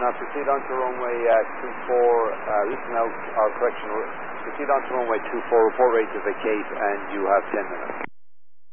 now proceed on to runway 24, listen out, or correction, proceed on to runway 24, report ready to vacate, and you have 10 minutes.